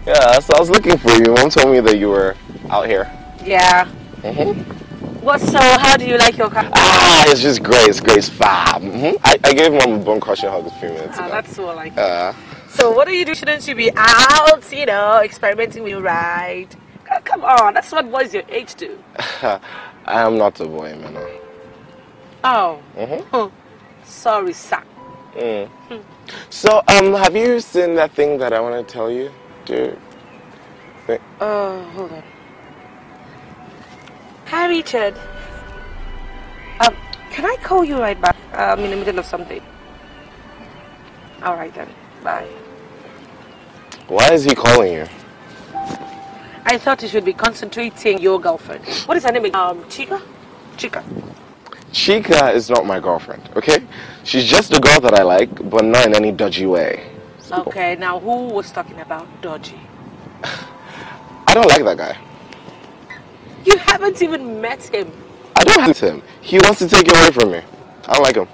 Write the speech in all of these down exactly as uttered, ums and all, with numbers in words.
Yeah, so I was looking for you. Mom told me that you were out here. Yeah. Mm-hmm. What, so how do you like your car? Ah, it's just great. It's great. It's fab. Mm-hmm. I, I gave Mom a bone crushing hug a few minutes Ah, ago. that's so like Uh, So what do you do? Shouldn't you be out, you know, experimenting with your ride? Oh, come on, that's what boys your age do. I am not a boy, man. Oh. Mm-hmm. Sorry, sir. Mm. So, um, have you seen that thing that I want to tell you? Dude. Oh, hold on. Hi, Richard. Um, can I call you right back? I'm in the middle of something. All right then. Bye. Why is he calling you? I thought you should be concentrating your girlfriend. What is her name? Um, Chica? Chica. Chica is not my girlfriend, okay? She's just a girl that I like, but not in any dodgy way. Simple. Okay, now who was talking about dodgy? I don't like that guy. You haven't even met him. I don't hate him. He wants to take you away from me. I don't like him.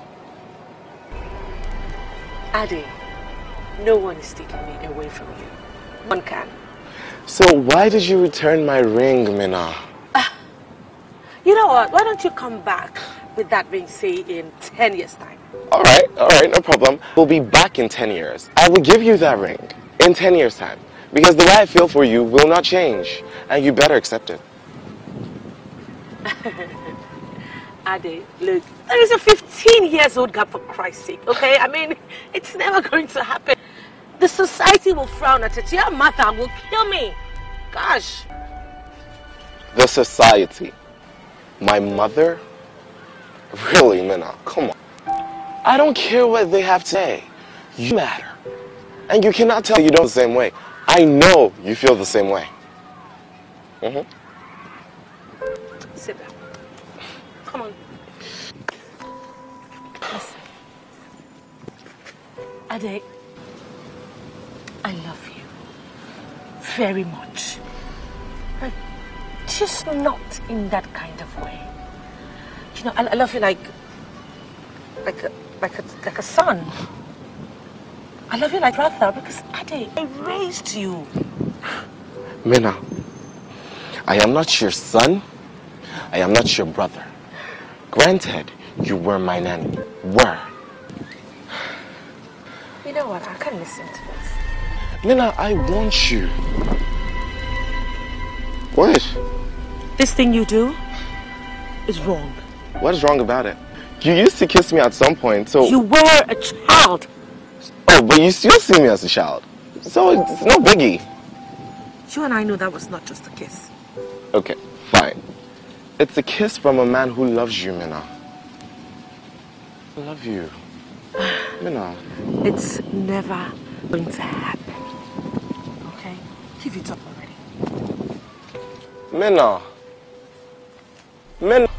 Ade, no one is taking me away from you. One can. So why did you return my ring, Mina? Uh, you know what? Why don't you come back with that ring, say, in ten years' time? All right, all right, no problem. We'll be back in ten years. I will give you that ring in ten years' time. Because the way I feel for you will not change. And you better accept it. Ade, look, there is a fifteen years old gap, for Christ's sake, okay? I mean, it's never going to happen. The society will frown at it. Your mother will kill me. Gosh. The society? My mother? Really, Mina, come on. I don't care what they have to say. You matter. And you cannot tell you don't the same way. I know you feel the same way. Mm-hmm. Sit down. Come on. Listen. Ade, I love you very much. But just not in that kind of way. You know, I, I love you like, like a, like a, like a son. I love you like brother because Ade, I raised you. Mina, I am not your son. I am not your brother. Granted, you were my nanny. Were. You know what? I can't listen to this. Mina, I want you. What? This thing you do is wrong. What is wrong about it? You used to kiss me at some point, so... You were a child. Oh, but you still see me as a child. So it's no biggie. You and I know that was not just a kiss. Okay, fine. It's a kiss from a man who loves you, Mina. I love you. Mina. It's never going to happen. Okay? Give it up already. Mina. Mina.